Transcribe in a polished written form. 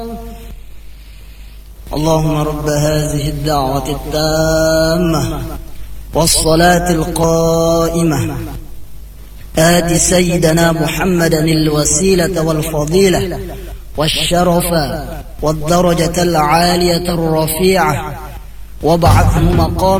اللهم رب هذه الدعوة التامة والصلاة القائمة آت سيدنا محمدا الوسيلة والفضيلة والشرف والدرجة العالية الرفيعة وابعثه مقاما